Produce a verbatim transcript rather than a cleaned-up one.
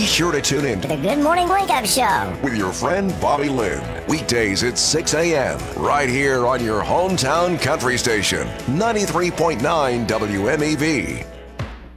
sure to tune in The Good Morning Wake Up Show with your friend Bobby Lynn. Weekdays at six a.m. right here on your hometown country station, ninety-three point nine W M E V.